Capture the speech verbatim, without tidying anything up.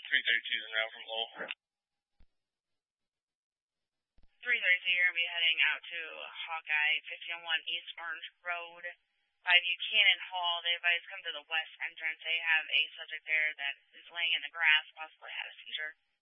three thirty-two is now from Lowell. three thirty-two, you're going to be heading out to Hawkeye, fifteen oh one East Orange Road by Buchanan Hall. They advise come to the west entrance. They have a subject there that is laying in the grass, possibly had a seizure.